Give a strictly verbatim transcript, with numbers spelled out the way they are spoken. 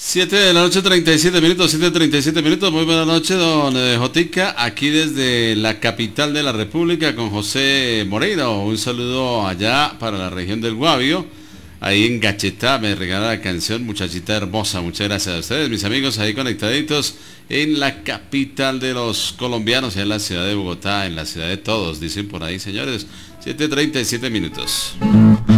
siete de la noche, treinta y siete minutos, siete treinta y siete minutos. Muy buenas noches, don eh, Jotica, aquí desde la capital de la República con José Moreira. Un saludo allá para la región del Guavio. Ahí en Gachetá me regala la canción Muchachita Hermosa. Muchas gracias a ustedes, mis amigos, ahí conectaditos en la capital de los colombianos, en la ciudad de Bogotá, en la ciudad de todos, dicen por ahí, señores. siete treinta y siete minutos.